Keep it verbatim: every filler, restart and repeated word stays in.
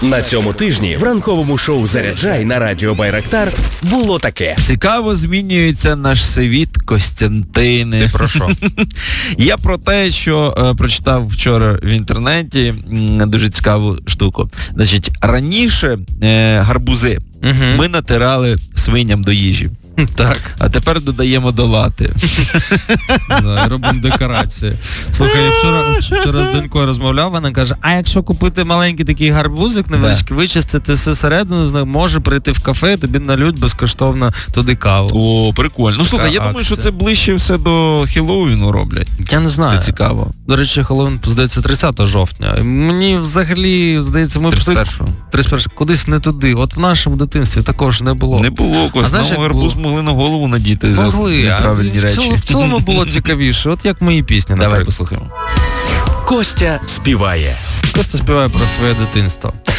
На цьому тижні в ранковому шоу «Заряджай» на радіо Байрактар було таке. Цікаво змінюється наш світ, Костянтине. Ти про що? Я про те, що е, прочитав вчора в інтернеті м, дуже цікаву штуку. Значить, раніше е, гарбузи Угу. ми натирали свиням до їжі. Так. А тепер додаємо до лати. Да, робимо декорації. Слухай, я вчора, вчора з донькою розмовляв, вона каже, а якщо купити маленький такий гарбузик невеличкий, вичистити все середину, з ним, може прийти в кафе, тобі налють безкоштовно туди каву. О, прикольно. Ну, слухай, я Така думаю, що акція. це ближче все до Хеллоуіну роблять. Я не знаю. Це цікаво. До речі, Хеллоуін, здається, тридцятого жовтня. Мені взагалі, здається, ми тридцять першого. тридцять першого кудись не туди. От в нашому дитинстві також не було. Не було, Кость, знаєш, нам як гарбуз було? могли на голову надіти за Могли, а неправильні в речі. цілому, в цілому було цікавіше. От як мої пісні, Давай наприклад. послухаємо. Костя співає. Костя співає про своє дитинство.